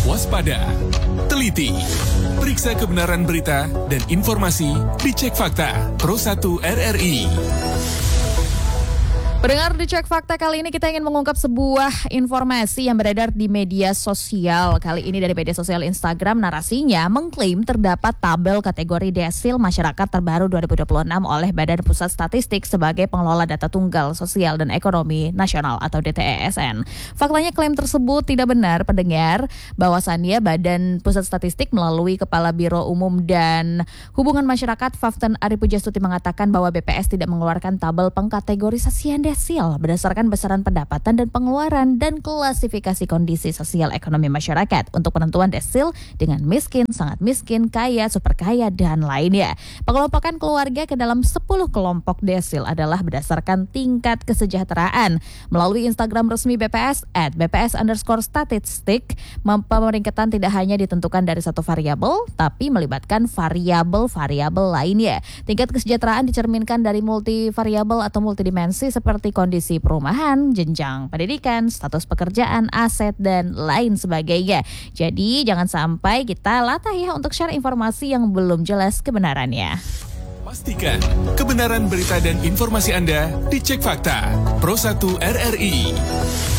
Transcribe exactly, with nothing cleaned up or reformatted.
waspada, teliti, periksa kebenaran berita dan informasi dicek fakta Pro satu R R I. Pendengar di Cek Fakta kali ini kita ingin mengungkap sebuah informasi yang beredar di media sosial. Kali ini dari media sosial Instagram, narasinya mengklaim terdapat tabel kategori desil masyarakat terbaru dua ribu dua puluh enam oleh Badan Pusat Statistik sebagai pengelola data tunggal sosial dan ekonomi nasional atau D T E S N. Faktanya klaim tersebut tidak benar, pendengar. Bahwasannya Badan Pusat Statistik melalui Kepala Biro Umum dan Hubungan Masyarakat Faften Ari Pujastuti mengatakan bahwa B P S tidak mengeluarkan tabel pengkategorisasian desil berdasarkan besaran pendapatan dan pengeluaran dan klasifikasi kondisi sosial ekonomi masyarakat untuk penentuan desil dengan miskin, sangat miskin, kaya, super kaya, dan lainnya. Pengelompokan keluarga ke dalam sepuluh kelompok desil adalah berdasarkan tingkat kesejahteraan. Melalui Instagram resmi B P S at B P S underscore statistik, pemeringkatan tidak hanya ditentukan dari satu variabel, tapi melibatkan variabel-variabel lainnya. Tingkat kesejahteraan dicerminkan dari multivariabel atau multidimensi seperti kondisi perumahan, jenjang pendidikan, status pekerjaan, aset, dan lain sebagainya. Jadi jangan sampai kita latah ya untuk share informasi yang belum jelas kebenarannya. Pastikan kebenaran berita dan informasi Anda dicek fakta Pro satu R R I.